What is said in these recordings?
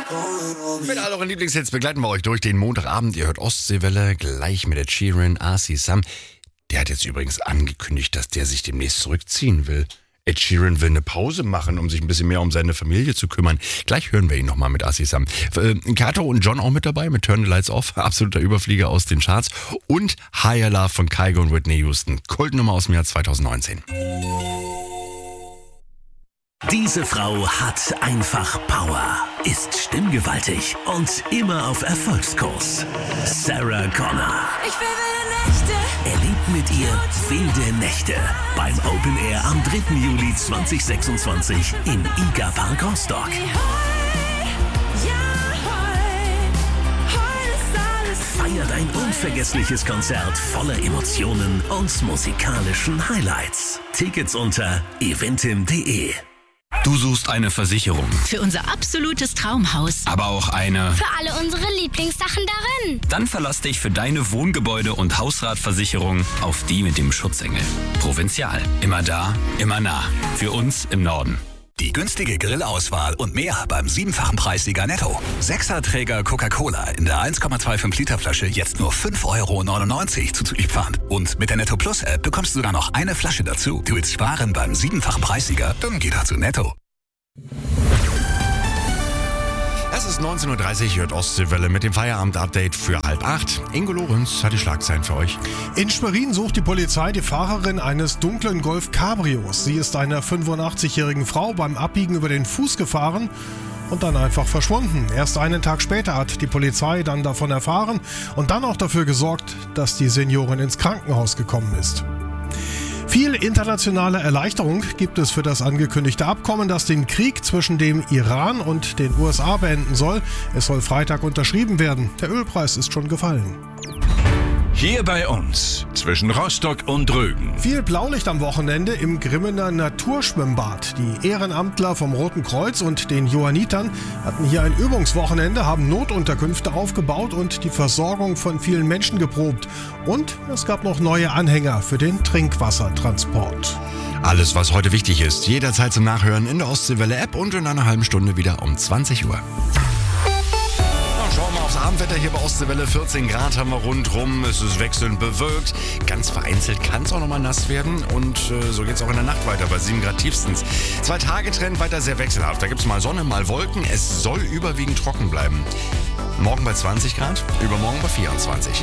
Mit all euren Lieblingshits begleiten wir euch durch den Montagabend. Ihr hört Ostseewelle, gleich mit der Sheeran, RC Sam. Der hat jetzt übrigens angekündigt, dass der sich demnächst zurückziehen will. Ed Sheeran will eine Pause machen, um sich ein bisschen mehr um seine Familie zu kümmern. Gleich hören wir ihn nochmal mit RC Sam. Kato und John auch mit dabei, mit Turn the Lights Off, absoluter Überflieger aus den Charts. Und Higher Love von Kygo und Whitney Houston, Kultnummer aus dem Jahr 2019. Diese Frau hat einfach Power, ist stimmgewaltig und immer auf Erfolgskurs. Sarah Connor. Ich will wilde Nächte. Erlebt mit ihr wilde Nächte beim Open Air am 3. Juli 2026 im IGA Park Rostock. Feiert ein unvergessliches Konzert voller Emotionen und musikalischen Highlights. Tickets unter eventim.de. Du suchst eine Versicherung, Für unser absolutes Traumhaus. aber auch eine. Für alle unsere Lieblingssachen darin. Dann verlass dich für deine Wohngebäude- und Hausratversicherung auf die mit dem Schutzengel. Provinzial. Immer da, immer nah. Für uns im Norden. Die günstige Grillauswahl und mehr beim 7-fachen Preissieger Netto. 6er-Träger Coca-Cola in der 1,25 Liter Flasche jetzt nur 5,99 € zuzüglich Pfand. Und mit der Netto Plus App bekommst du sogar noch eine Flasche dazu. Du willst sparen beim 7-fachen Preissieger? Dann geh doch zu Netto. Es ist 19.30 Uhr, hört Ostseewelle mit dem Feierabend-Update für 7:30. Ingo Lorenz hat die Schlagzeilen für euch. In Schwerin sucht die Polizei die Fahrerin eines dunklen Golf Cabrios. Sie ist einer 85-jährigen Frau beim Abbiegen über den Fuß gefahren und dann einfach verschwunden. Erst einen Tag später hat die Polizei dann davon erfahren und dann auch dafür gesorgt, dass die Seniorin ins Krankenhaus gekommen ist. Viel internationale Erleichterung gibt es für das angekündigte Abkommen, das den Krieg zwischen dem Iran und den USA beenden soll. Es soll Freitag unterschrieben werden. Der Ölpreis ist schon gefallen. Hier bei uns, zwischen Rostock und Rügen. Viel Blaulicht am Wochenende im Grimmener Naturschwimmbad. Die Ehrenamtler vom Roten Kreuz und den Johannitern hatten hier ein Übungswochenende, haben Notunterkünfte aufgebaut und die Versorgung von vielen Menschen geprobt. Und es gab noch neue Anhänger für den Trinkwassertransport. Alles, was heute wichtig ist, jederzeit zum Nachhören in der Ostseewelle-App und in einer halben Stunde wieder um 20 Uhr. Schauen wir aufs Abendwetter hier bei Ostseewelle. 14 Grad haben wir rundrum. Es ist wechselnd bewölkt. Ganz vereinzelt kann es auch nochmal nass werden. Und so geht es auch in der Nacht weiter bei 7 Grad tiefstens. 2-Tage-Trend weiter sehr wechselhaft. Da gibt es mal Sonne, mal Wolken. Es soll überwiegend trocken bleiben. Morgen bei 20 Grad, übermorgen bei 24.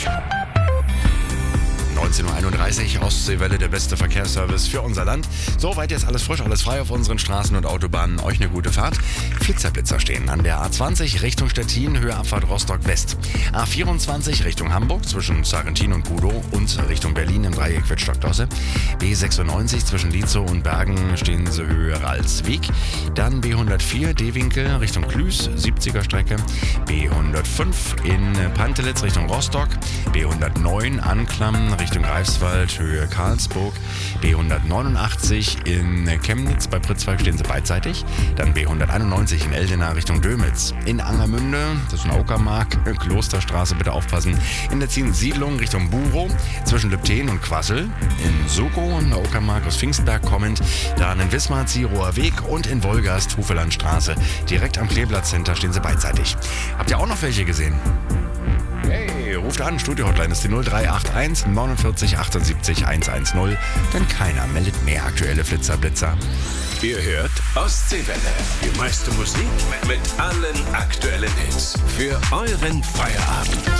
19.31 Uhr, Ostseewelle, der beste Verkehrsservice für unser Land. Soweit jetzt alles frisch, alles frei auf unseren Straßen und Autobahnen. Euch eine gute Fahrt. Flitzer stehen an der A20 Richtung Stettin, Höhe Abfahrt Rostock West. A24 Richtung Hamburg zwischen Sarrentin und Gudow und Richtung Berlin im Dreieck Wittstock-Dosse. B96 zwischen Lietzow und Bergen stehen sie höher als Weg. Dann B104 D-Winkel Richtung Klüß, 70er Strecke. B105 in Pantelitz Richtung Rostock. B109 Anklam Richtung Greifswald, Höhe Karlsburg. B189 in Chemnitz, bei Pritzwalk stehen sie beidseitig. Dann B191 in Eldena Richtung Dömitz. In Angermünde, das ist ein Uckermark, Klosterstraße, bitte aufpassen. In der Siedlung Richtung Burow, zwischen Lübten und Quassel. In Soko, in der Uckermark aus Pfingstberg kommend. Dann in Wismar, Zierower Weg und in Wolgast, Hufelandstraße. Direkt am Kleeblatt-Center stehen sie beidseitig. Habt ihr auch noch welche gesehen? Hey, ruft an, Studio-Hotline ist die 0381 49 78 110, denn keiner meldet mehr aktuelle Blitzer. Ihr hört Ostseewelle. Die meiste Musik mit allen aktuellen Hits. Für euren Feierabend.